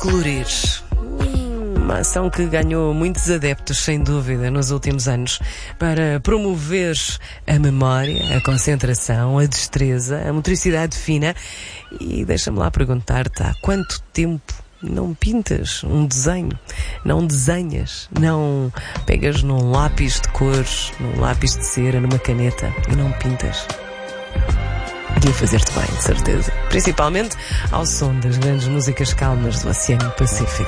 colorir. Uma ação que ganhou muitos adeptos, sem dúvida, nos últimos anos, para promover a memória, a concentração, a destreza, a motricidade fina. E deixa-me lá perguntar-te, há quanto tempo não pintas um desenho, não desenhas, não pegas num lápis de cores, num lápis de cera, numa caneta e não pintas? Devia fazer-te bem, de certeza. Principalmente ao som das grandes músicas calmas do Oceano Pacífico.